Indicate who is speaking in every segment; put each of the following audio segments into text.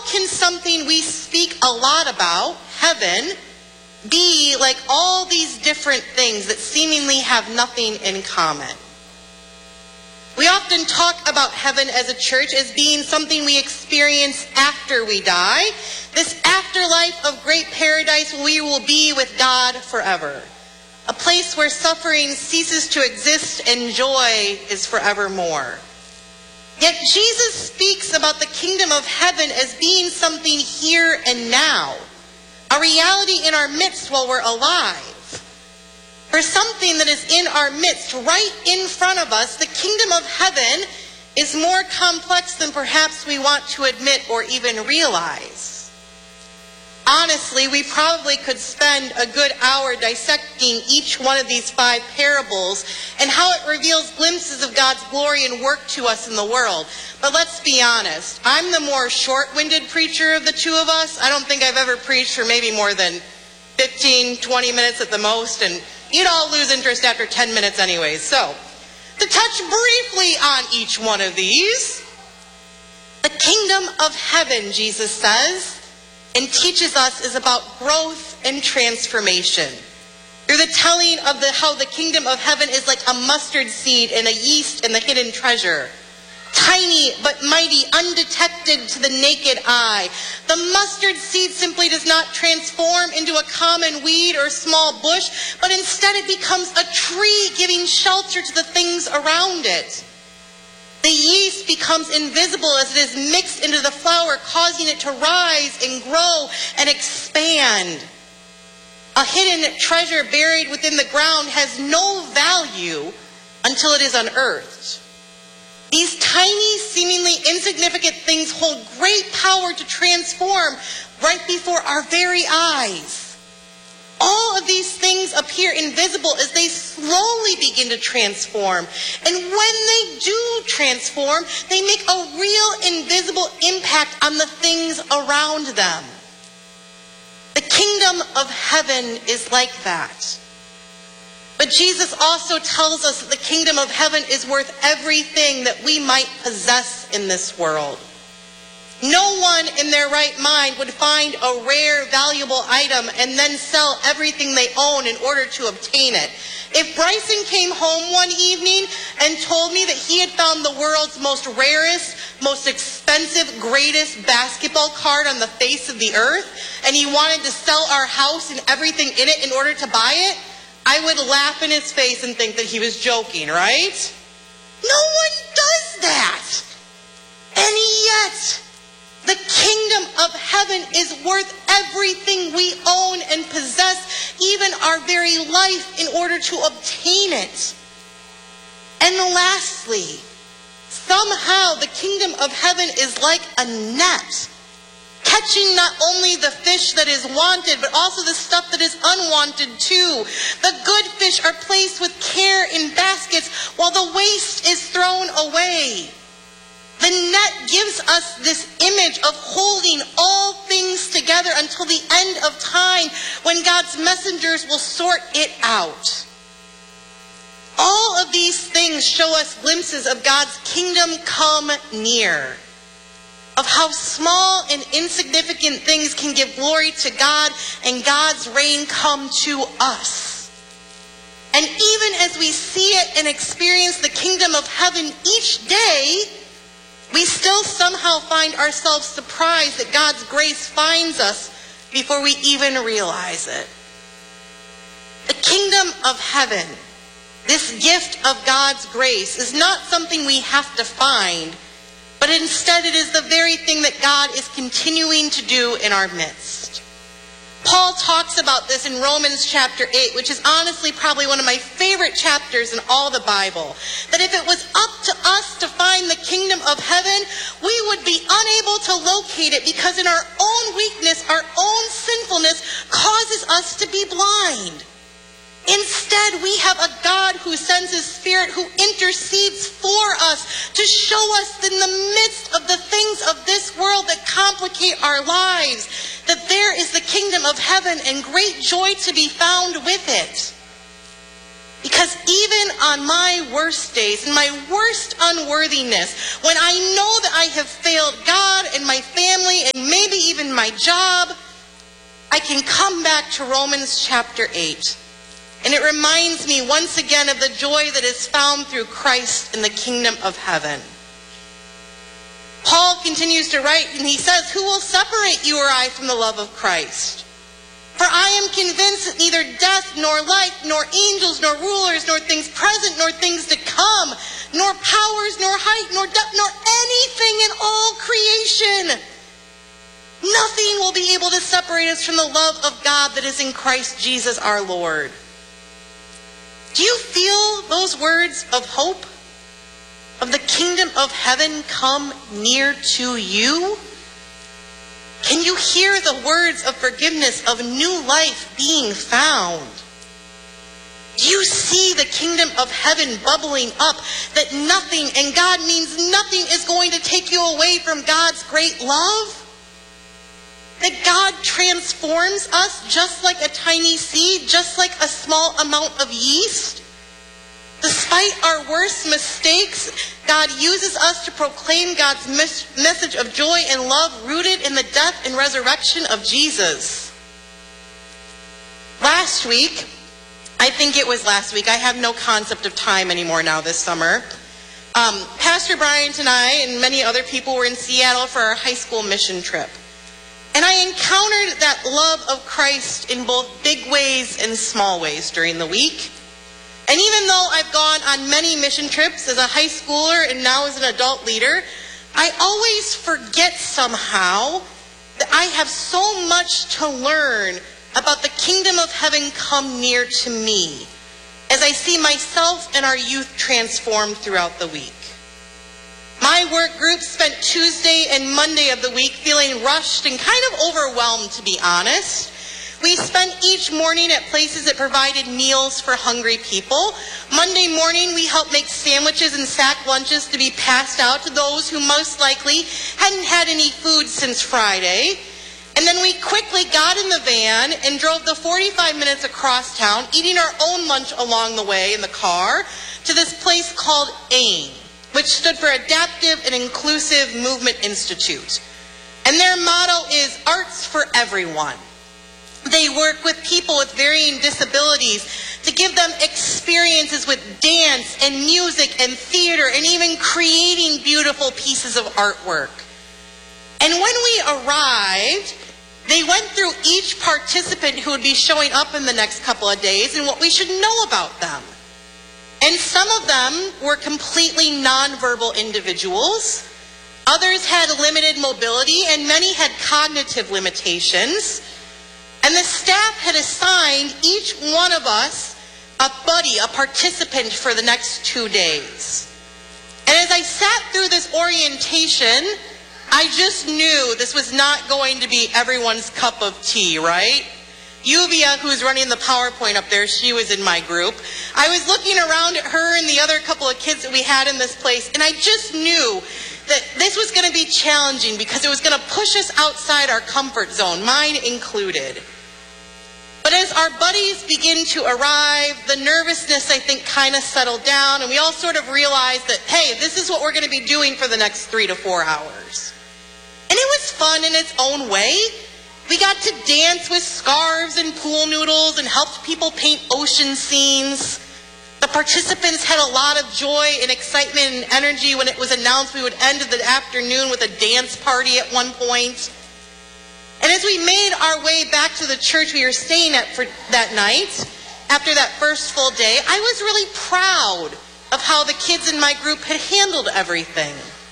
Speaker 1: can something we speak a lot about, heaven, be like all these different things that seemingly have nothing in common? We often talk about heaven as a church as being something we experience after we die. This afterlife of great paradise where we will be with God forever. A place where suffering ceases to exist and joy is forevermore. Yet Jesus speaks about the kingdom of heaven as being something here and now, a reality in our midst while we're alive. For something that is in our midst, right in front of us, the kingdom of heaven is more complex than perhaps we want to admit or even realize. Honestly, we probably could spend a good hour dissecting each one of these 5 parables and how it reveals glimpses of God's glory and work to us in the world. But let's be honest, I'm the more short-winded preacher of the two of us. I don't think I've ever preached for maybe more than 15, 20 minutes at the most, and you'd all lose interest after 10 minutes anyways. So, to touch briefly on each one of these, the kingdom of heaven, Jesus says, and teaches us, is about growth and transformation. Through the telling of how the kingdom of heaven is like a mustard seed and a yeast and the hidden treasure. Tiny but mighty, undetected to the naked eye. The mustard seed simply does not transform into a common weed or small bush, but instead it becomes a tree giving shelter to the things around it. The yeast becomes invisible as it is mixed into the flour, causing it to rise and grow and expand. A hidden treasure buried within the ground has no value until it is unearthed. These tiny, seemingly insignificant things hold great power to transform right before our very eyes. All of these things appear invisible as they slowly begin to transform. And when they do transform, they make a real invisible impact on the things around them. The kingdom of heaven is like that. But Jesus also tells us that the kingdom of heaven is worth everything that we might possess in this world. No one in their right mind would find a rare, valuable item and then sell everything they own in order to obtain it. If Bryson came home one evening and told me that he had found the world's most rarest, most expensive, greatest basketball card on the face of the earth, and he wanted to sell our house and everything in it in order to buy it, I would laugh in his face and think that he was joking, right? No one does that. And yet, the kingdom of heaven is worth everything we own and possess, even our very life, in order to obtain it. And lastly, somehow the kingdom of heaven is like a net, catching not only the fish that is wanted, but also the stuff that is unwanted too. The good fish are placed with care in baskets, while the waste is thrown away. The net gives us this image of holding all things together until the end of time, when God's messengers will sort it out. All of these things show us glimpses of God's kingdom come near, of how small and insignificant things can give glory to God and God's reign come to us. And even as we see it and experience the kingdom of heaven each day, we still somehow find ourselves surprised that God's grace finds us before we even realize it. The kingdom of heaven, this gift of God's grace, is not something we have to find, but instead it is the very thing that God is continuing to do in our midst. Paul talks about this in Romans chapter 8, which is honestly probably one of my favorite chapters in all the Bible. That if it was up to us to find the kingdom of heaven, we would be unable to locate it, because in our own weakness, our own sinfulness causes us to be blind. Instead, we have a God who sends his Spirit, who intercedes for us to show us in the midst of the things of this world that complicate our lives, that there is the kingdom of heaven and great joy to be found with it. Because even on my worst days, in my worst unworthiness, when I know that I have failed God and my family and maybe even my job, I can come back to Romans chapter 8. And it reminds me once again of the joy that is found through Christ in the kingdom of heaven. Paul continues to write, and he says, "Who will separate you or I from the love of Christ? For I am convinced that neither death, nor life, nor angels, nor rulers, nor things present, nor things to come, nor powers, nor height, nor depth, nor anything in all creation, nothing will be able to separate us from the love of God that is in Christ Jesus our Lord." Do you feel those words of hope? Of the kingdom of heaven come near to you? Can you hear the words of forgiveness, of new life being found? Do you see the kingdom of heaven bubbling up, that nothing, and God means nothing, is going to take you away from God's great love? That God transforms us just like a tiny seed, just like a small amount of yeast? Despite our worst mistakes, God uses us to proclaim God's message of joy and love rooted in the death and resurrection of Jesus. Last week, I think it was last week, I have no concept of time anymore now this summer, Pastor Bryant and I and many other people were in Seattle for our high school mission trip. And I encountered that love of Christ in both big ways and small ways during the week. And even though I've gone on many mission trips as a high schooler and now as an adult leader, I always forget somehow that I have so much to learn about the kingdom of heaven come near to me as I see myself and our youth transformed throughout the week. My work group spent Tuesday and Monday of the week feeling rushed and kind of overwhelmed, to be honest. We spent each morning at places that provided meals for hungry people. Monday morning, we helped make sandwiches and sack lunches to be passed out to those who most likely hadn't had any food since Friday. And then we quickly got in the van and drove the 45 minutes across town, eating our own lunch along the way in the car, to this place called AIM, which stood for Adaptive and Inclusive Movement Institute. And their motto is Arts for Everyone. They work with people with varying disabilities to give them experiences with dance and music and theater and even creating beautiful pieces of artwork. And when we arrived, they went through each participant who would be showing up in the next couple of days and what we should know about them. And some of them were completely nonverbal individuals. Others had limited mobility and many had cognitive limitations. And the staff had assigned each one of us a buddy, a participant for the next 2 days. And as I sat through this orientation, I just knew this was not going to be everyone's cup of tea, right? Yuvia, who's running the PowerPoint up there, she was in my group. I was looking around at her and the other couple of kids that we had in this place, and I just knew that this was going to be challenging because it was going to push us outside our comfort zone, mine included. But as our buddies begin to arrive, the nervousness, I think, kind of settled down, and we all sort of realized that, hey, this is what we're going to be doing for the next 3 to 4 hours. And it was fun in its own way. We got to dance with scarves and pool noodles and helped people paint ocean scenes. The participants had a lot of joy and excitement and energy when it was announced we would end the afternoon with a dance party at one point. And as we made our way back to the church we were staying at for that night, after that first full day, I was really proud of how the kids in my group had handled everything.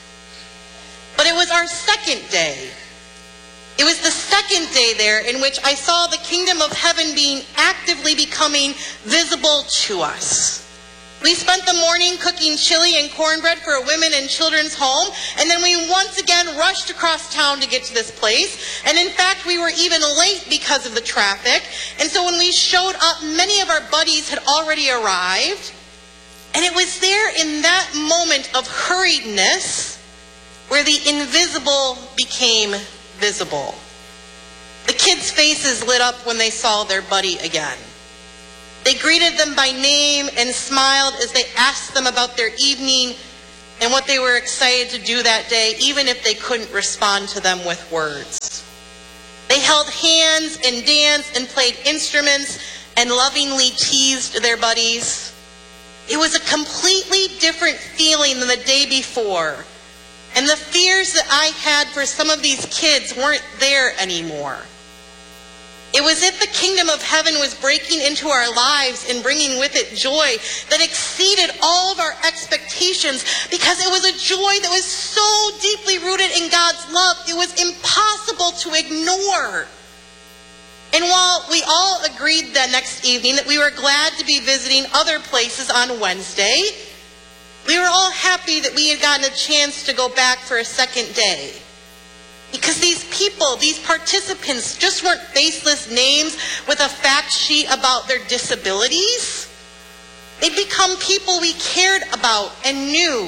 Speaker 1: But it was our second day. It was the second day there in which I saw the kingdom of heaven being actively becoming visible to us. We spent the morning cooking chili and cornbread for a women and children's home, and then we once again rushed across town to get to this place. And in fact, we were even late because of the traffic. And so when we showed up, many of our buddies had already arrived. And it was there in that moment of hurriedness where the invisible became visible. The kids' faces lit up when they saw their buddy again. They greeted them by name and smiled as they asked them about their evening and what they were excited to do that day, even if they couldn't respond to them with words. They held hands and danced and played instruments and lovingly teased their buddies. It was a completely different feeling than the day before. And the fears that I had for some of these kids weren't there anymore. It was as if the kingdom of heaven was breaking into our lives and bringing with it joy that exceeded all of our expectations, because it was a joy that was so deeply rooted in God's love, it was impossible to ignore. And while we all agreed that next evening that we were glad to be visiting other places on Wednesday, we were all happy that we had gotten a chance to go back for a second day. Because these people, these participants, just weren't faceless names with a fact sheet about their disabilities. They'd become people we cared about and knew.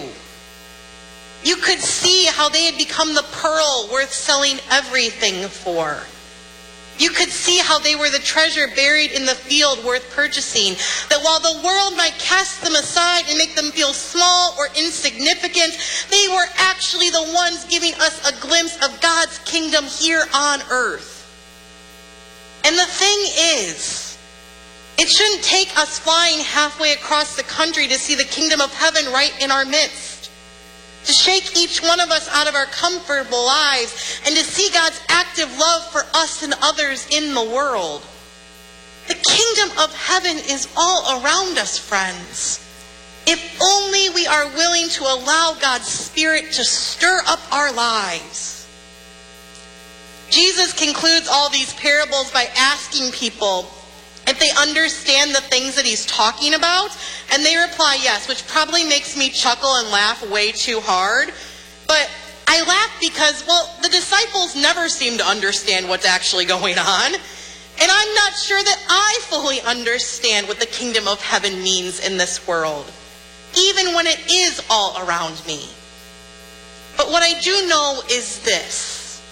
Speaker 1: You could see how they had become the pearl worth selling everything for. You could see how they were the treasure buried in the field worth purchasing. That while the world might cast them aside and make them feel small or insignificant, they were actually the ones giving us a glimpse of God's kingdom here on earth. And the thing is, it shouldn't take us flying halfway across the country to see the kingdom of heaven right in our midst. To shake each one of us out of our comfortable lives and to see God's active love for us and others in the world. The kingdom of heaven is all around us, friends. If only we are willing to allow God's Spirit to stir up our lives. Jesus concludes all these parables by asking people if they understand the things that he's talking about, and they reply yes, which probably makes me chuckle and laugh way too hard. But I laugh because, well, the disciples never seem to understand what's actually going on. And I'm not sure that I fully understand what the kingdom of heaven means in this world, even when it is all around me. But what I do know is this.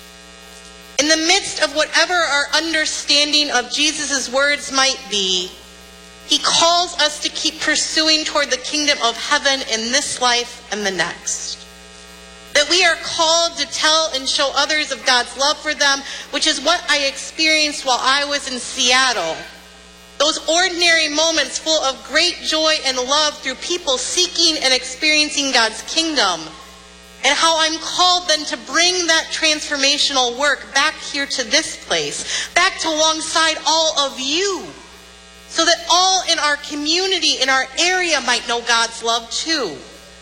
Speaker 1: In the midst of whatever our understanding of Jesus' words might be, he calls us to keep pursuing toward the kingdom of heaven in this life and the next. That we are called to tell and show others of God's love for them, which is what I experienced while I was in Seattle. Those ordinary moments full of great joy and love through people seeking and experiencing God's kingdom. And how I'm called then to bring that transformational work back here to this place, back to alongside all of you, so that all in our community, in our area, might know God's love too.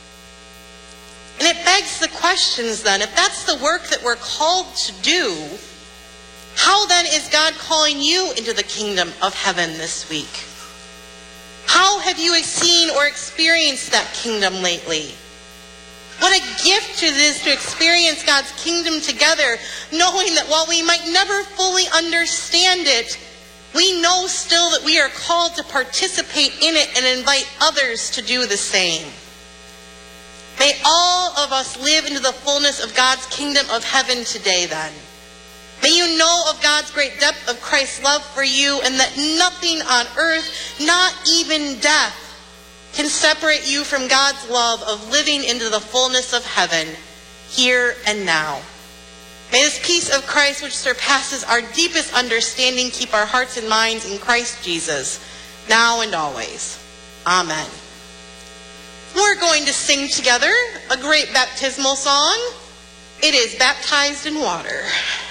Speaker 1: And it begs the questions then, if that's the work that we're called to do, how then is God calling you into the kingdom of heaven this week? How have you seen or experienced that kingdom lately? What a gift it is to experience God's kingdom together, knowing that while we might never fully understand it, we know still that we are called to participate in it and invite others to do the same. May all of us live into the fullness of God's kingdom of heaven today then. May you know of God's great depth of Christ's love for you, and that nothing on earth, not even death, can separate you from God's love of living into the fullness of heaven, here and now. May this peace of Christ, which surpasses our deepest understanding, keep our hearts and minds in Christ Jesus, now and always. Amen. We're going to sing together a great baptismal song. It is Baptized in Water.